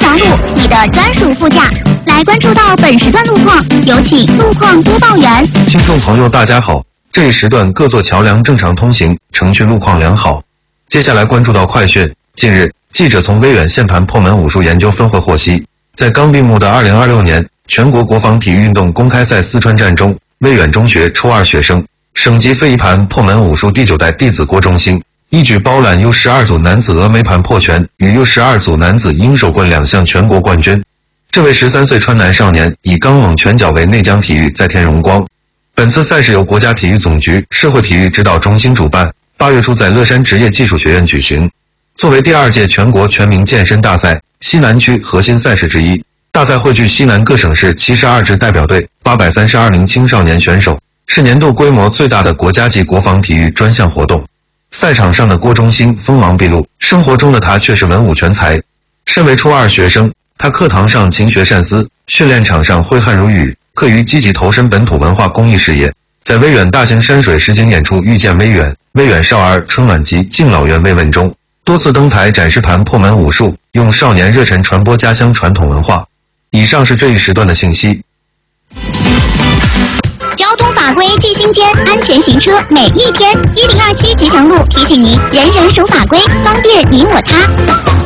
祥路，你的专属副驾。来关注到本时段路况，有请路况播报员。 听众朋友大家好，这一时段各座桥梁正常通行，城区路况良好。接下来关注到快讯。近日，记者从威远县盘破门武术研究分会获悉，在刚闭幕的2026年全国国防体育运动公开赛四川站中，威远中学初二学生省级非遗盘破门武术第9代弟子郭忠兴一举包揽 U12 组男子峨眉盘破拳与 U12 组男子鹰手棍2项全国冠军。这位13岁川南少年以刚猛拳脚为内江体育再添荣光。本次赛事由国家体育总局社会体育指导中心主办，8月初在乐山职业技术学院举行。作为第2届全国全民健身大赛西南区核心赛事之一，大赛汇聚西南各省市72支代表队832名青少年选手，是年度规模最大的国家级国防体育专项活动。赛场上的郭忠兴锋芒毕露，生活中的他却是文武全才。身为初二学生，他课堂上勤学善思，训练场上挥汗如雨，课余积极投身本土文化公益事业。在威远大型山水实景演出《遇见威远》、威远少儿春晚及敬老院慰问中，多次登台展示盘破门武术，用少年热忱传播家乡传统文化。以上是这一时段的信息。 交通法规记心间，安全行车每一天。1027吉祥路提醒您，人人守法规，方便你我他。